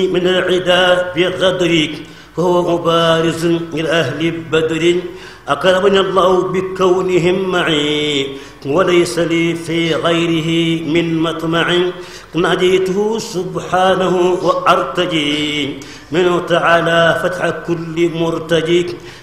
من العدا بغدرك وهو مبارز لأهل بدر أكرمني الله بكونهم معي وليس لي في غيره من مطمع ناديته سبحانه وأرتجي منه تعالى فتح كل مرتجي